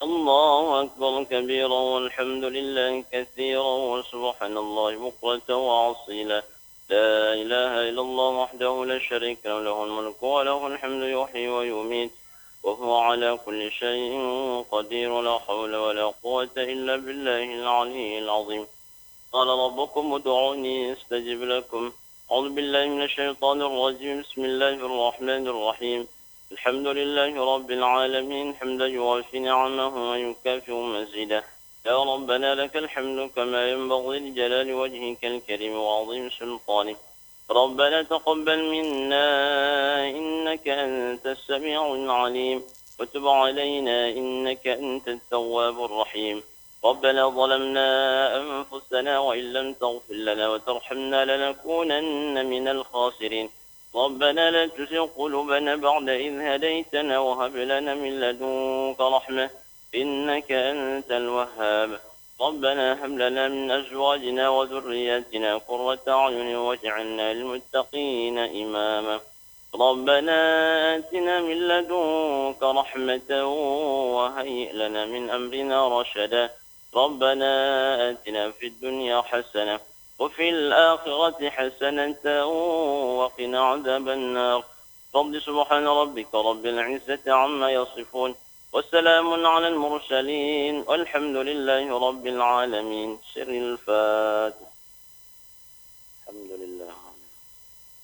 الله أكبر كبيرا والحمد لله كثيرا وسبحان الله بكرة وأصيلا. لا إله إلا الله وحده لا شريك له، له الملك وله الحمد يحيي ويميت وهو على كل شيء قدير. لا حول ولا قوة إلا بالله العلي العظيم. قال ربكم ادعوني استجب لكم. أعوذ بالله من الشيطان الرجيم. بسم الله الرحمن الرحيم. الحمد لله رب العالمين حمدا يوافي نعمه ويكافئ مزيده. يا ربنا لك الحمد كما ينبغي لجلال وجهك الكريم وعظيم سلطانك. ربنا تقبل منا إنك أنت السميع العليم وتب علينا إنك أنت التواب الرحيم. ربنا ظلمنا أنفسنا وإن لم تغفر لنا وترحمنا لنكونن من الخاسرين. ربنا لا تزغ قلوبنا بعد إذ هديتنا وهب لنا من لدنك رحمة إنك أنت الوهاب. ربنا هب لنا من أزواجنا وذرياتنا قرة أعين واجعلنا للمتقين إماما. ربنا آتنا من لدنك رحمة وهيئ لنا من أمرنا رشدا. ربنا آتنا في الدنيا حسنة وفي الآخرة حسنة وقنا عذاب النار. رب سبحان ربك رب العزة عما يصفون وسلام على المرسلين والحمد لله رب العالمين. سر الفاتحة.